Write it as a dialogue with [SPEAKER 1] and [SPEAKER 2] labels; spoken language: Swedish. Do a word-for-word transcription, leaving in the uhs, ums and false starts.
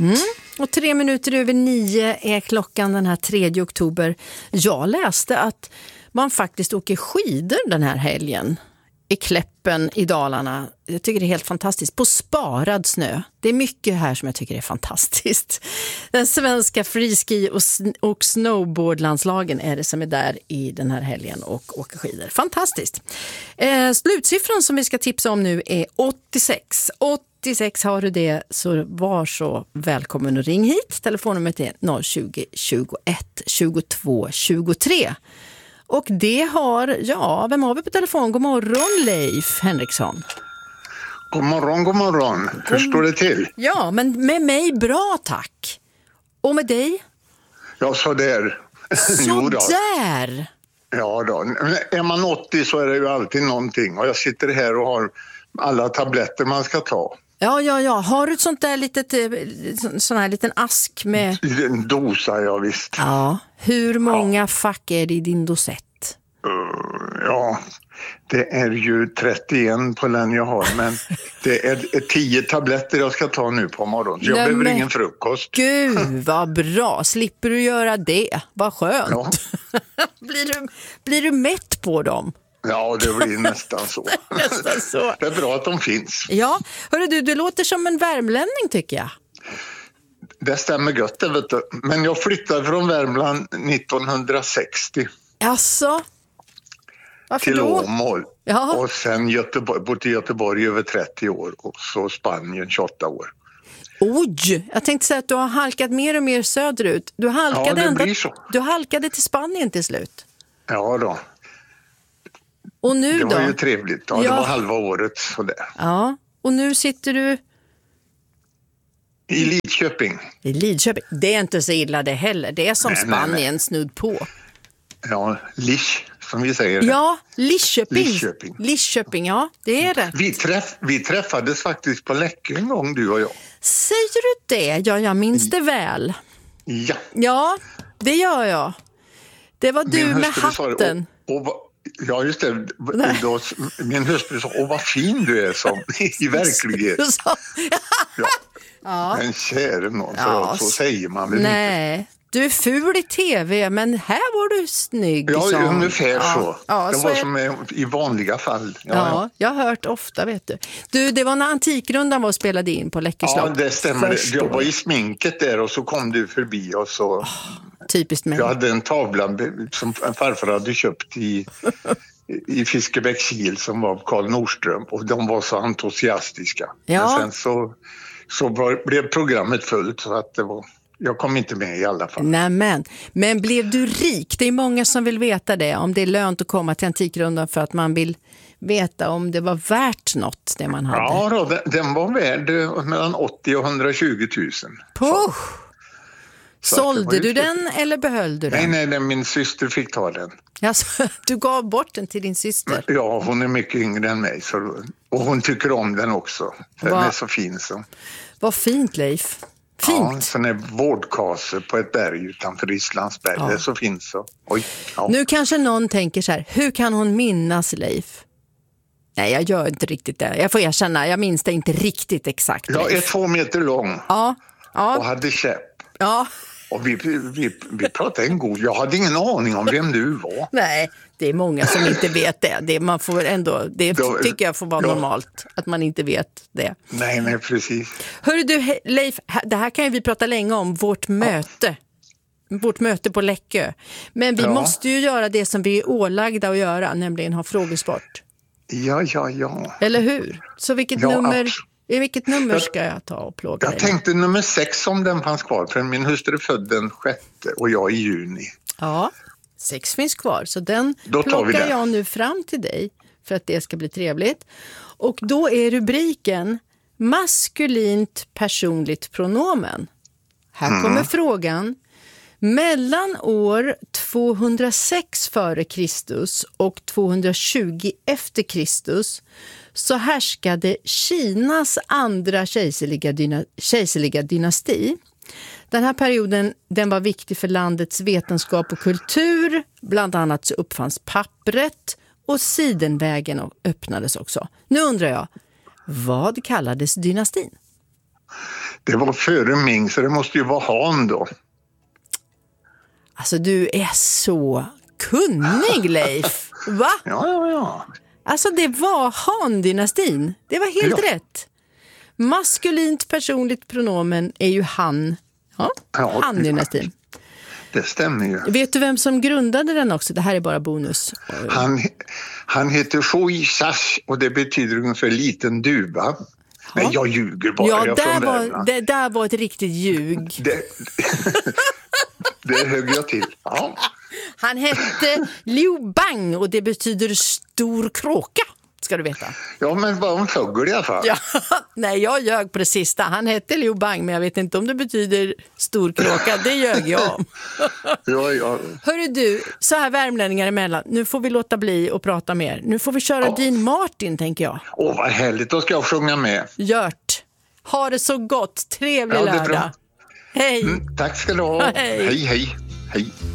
[SPEAKER 1] Mm. Och tre minuter över nio är klockan den här tredje oktober. Jag läste att man faktiskt åker skidor den här helgen i Kläppen i Dalarna. Jag tycker det är helt fantastiskt. På sparad snö. Det är mycket här som jag tycker är fantastiskt. Den svenska freeski och, och snowboardlandslagen är det som är där i den här helgen och åker skidor. Fantastiskt. Eh, slutsiffran som vi ska tipsa om nu är åttiosex. åttiosex har du det, så var så välkommen och ring hit. Telefonnumret är noll tjugo, tjugoett, tjugotvå, tjugotre. Och det har, ja, vem har vi på telefon? God morgon, Leif Henriksson.
[SPEAKER 2] God morgon, god morgon. Hur står det till?
[SPEAKER 1] Ja, men med mig bra, tack. Och med dig?
[SPEAKER 2] Ja, så där.
[SPEAKER 1] Så där!
[SPEAKER 2] Ja då. Är man åttio så är det ju alltid någonting. Och jag sitter här och har alla tabletter man ska ta.
[SPEAKER 1] Ja, ja, ja. Har du ett sånt där litet, sån här liten ask med...
[SPEAKER 2] En dosa, ja visst.
[SPEAKER 1] Ja. Hur många ja. fack är det i din dosett?
[SPEAKER 2] Uh, ja, det är ju trettioen på den jag har. Men det är tio tabletter jag ska ta nu på morgonen. Så jag Nej, behöver men... ingen frukost.
[SPEAKER 1] Gud, vad bra. Slipper du göra det? Vad skönt. Ja. blir, du, blir du mätt på dem?
[SPEAKER 2] Ja, det blir nästan så.
[SPEAKER 1] nästan så.
[SPEAKER 2] Det är bra att de finns.
[SPEAKER 1] Ja, hörru du, du låter som en värmlänning tycker jag.
[SPEAKER 2] Det stämmer gött, det vet du. Men jag flyttade från Värmland nittonhundrasextio.
[SPEAKER 1] Jaså? Varför
[SPEAKER 2] till
[SPEAKER 1] då?
[SPEAKER 2] Åmål.
[SPEAKER 1] Ja.
[SPEAKER 2] Och sen Göteborg, bott i Göteborg över trettio år. Och så Spanien tjugoåtta år.
[SPEAKER 1] Oj, jag tänkte säga att du har halkat mer och mer söderut. Du halkade,
[SPEAKER 2] ja, det
[SPEAKER 1] ända,
[SPEAKER 2] blir så.
[SPEAKER 1] Du halkade till Spanien till slut.
[SPEAKER 2] Ja då.
[SPEAKER 1] Och nu
[SPEAKER 2] det var
[SPEAKER 1] då?
[SPEAKER 2] ju trevligt. Ja, ja. Det var halva året sådär.
[SPEAKER 1] Ja, och nu sitter du...
[SPEAKER 2] I Lidköping.
[SPEAKER 1] I Lidköping. Det är inte så illa det heller. Det är som nej, Spanien nej, nej. snudd på.
[SPEAKER 2] Ja, Lich, som vi säger.
[SPEAKER 1] Ja, Lidköping.
[SPEAKER 2] Lidköping.
[SPEAKER 1] Lidköping, ja, det är det.
[SPEAKER 2] Vi, träff, vi träffades faktiskt på Läckö en gång, du och jag.
[SPEAKER 1] Säger du det? Ja, jag minns det väl.
[SPEAKER 2] Ja.
[SPEAKER 1] Ja, det gör jag. Det var du
[SPEAKER 2] Min
[SPEAKER 1] med
[SPEAKER 2] hustru
[SPEAKER 1] hatten.
[SPEAKER 2] Och, och, ja, just det. Då, min hustru sa, åh vad fin du är som i verklighet. ja. Ja. Men käre någon, ja. Så säger man väl
[SPEAKER 1] Nej. Inte. Du är ful i tv, men här var du snygg.
[SPEAKER 2] Ja,
[SPEAKER 1] som...
[SPEAKER 2] ungefär
[SPEAKER 1] ja.
[SPEAKER 2] så.
[SPEAKER 1] Ja,
[SPEAKER 2] det
[SPEAKER 1] så
[SPEAKER 2] var
[SPEAKER 1] är...
[SPEAKER 2] som i vanliga fall.
[SPEAKER 1] Ja, ja, jag har hört ofta, vet du. Du, det var när Antikrundan var och spelade in på Läckö slott.
[SPEAKER 2] Ja, det stämmer. Förstår. Jag var i sminket där och så kom du förbi och så... Oh,
[SPEAKER 1] typiskt mig.
[SPEAKER 2] Jag hade en tavla som farfar hade köpt i... i Fiskebäckskil som var Carl Nordström och de var så entusiastiska. Ja. Men sen så, så var, blev programmet fullt så att det var, jag kom inte med i alla fall.
[SPEAKER 1] Nämen, men blev du rik? Det är många som vill veta det, om det är lönt att komma till Antikrundan för att man vill veta om det var värt något det man hade.
[SPEAKER 2] Ja, då, den, den var värd mellan åttio och hundratjugo tusen.
[SPEAKER 1] Puh! Sålde du den eller behöll du den?
[SPEAKER 2] Nej, nej, nej, min syster fick ta den.
[SPEAKER 1] Alltså, du gav bort den till din syster?
[SPEAKER 2] Ja, hon är mycket yngre än mig. Så, och hon tycker om den också. Den Va? är så fin så.
[SPEAKER 1] Vad fint, Leif. Fint.
[SPEAKER 2] Ja, sen är vårdkase på ett berg utanför Islandsberg. Ja. Det är så fint så. Oj, ja.
[SPEAKER 1] Nu kanske någon tänker så här, hur kan hon minnas Leif? Nej, jag gör inte riktigt det. Jag får erkänna, jag minns det inte riktigt exakt.
[SPEAKER 2] Jag är två meter lång.
[SPEAKER 1] Ja. Ja.
[SPEAKER 2] Och hade käpp.
[SPEAKER 1] Ja.
[SPEAKER 2] Och vi, vi, vi pratade en god... Jag hade ingen aning om vem du var.
[SPEAKER 1] Nej, det är många som inte vet det. Det, man får ändå, det Då, tycker jag får vara ja. normalt, att man inte vet det.
[SPEAKER 2] Nej, nej, precis.
[SPEAKER 1] Hörru du, Leif, det här kan ju vi prata länge om, vårt ja. möte. Vårt möte på Läckö. Men vi ja. måste ju göra det som vi är ålagda att göra, nämligen ha frågesport.
[SPEAKER 2] Ja, ja, ja.
[SPEAKER 1] Eller hur? Så vilket
[SPEAKER 2] ja,
[SPEAKER 1] nummer...
[SPEAKER 2] Absolut.
[SPEAKER 1] I vilket nummer ska jag ta och plåga
[SPEAKER 2] Jag
[SPEAKER 1] dig?
[SPEAKER 2] tänkte nummer sex om den fanns kvar. För min hustru är född den sjätte och jag i juni.
[SPEAKER 1] Ja, sex finns kvar. Så den plockar jag nu fram till dig för att det ska bli trevligt. Och då är rubriken maskulint personligt pronomen. Här mm. kommer frågan. Mellan år tvåhundrasex före Kristus och tvåhundratjugo efter Kristus så härskade Kinas andra kejserliga, dyna, kejserliga dynasti. Den här perioden den var viktig för landets vetenskap och kultur. Bland annat så uppfanns pappret och sidenvägen öppnades också. Nu undrar jag, vad kallades dynastin?
[SPEAKER 2] Det var före Ming, så det måste ju vara Han då.
[SPEAKER 1] Alltså du är så kunnig, Leif. Va?
[SPEAKER 2] Ja, ja, ja.
[SPEAKER 1] Alltså det var Han-dynastin. Det var helt ja. rätt. Maskulint personligt pronomen är ju han. Ja, ja Han-dynastin.
[SPEAKER 2] Det stämmer ju.
[SPEAKER 1] Vet du vem som grundade den också? Det här är bara bonus.
[SPEAKER 2] Han, han heter Shui Sash och det betyder ungefär liten duva. Ja. Nej, jag ljuger bara.
[SPEAKER 1] Ja,
[SPEAKER 2] jag
[SPEAKER 1] där var, det där var ett riktigt ljug.
[SPEAKER 2] Det, det högg jag till. Ja.
[SPEAKER 1] Han hette Liu Bang och det betyder stor kråka, ska du veta.
[SPEAKER 2] Ja, men var en fågel i alla fall.
[SPEAKER 1] Ja, nej, jag ljög på det sista. Han hette Liu Bang, men jag vet inte om det betyder stor kråka. Det ljög jag om.
[SPEAKER 2] Ja, ja.
[SPEAKER 1] Hörru du, så här värmlänningar emellan. Nu får vi låta bli och prata mer. Nu får vi köra ja. Dean Martin, tänker jag.
[SPEAKER 2] Åh, vad härligt. Då ska jag sjunga med.
[SPEAKER 1] Gjort. Ha det så gott. Trevlig ja, lördag. Hej.
[SPEAKER 2] Mm, tack ska du ha.
[SPEAKER 1] Hej,
[SPEAKER 2] hej. hej. hej.